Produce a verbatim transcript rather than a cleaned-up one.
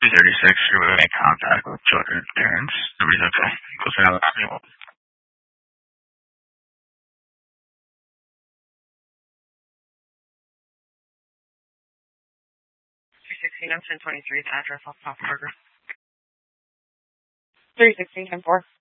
two thirty-six, you would make contact with children's parents. Everything's okay. Go sit down. three sixteen, I'm ten twenty-three, the address off Top Burger. three sixteen, ten four.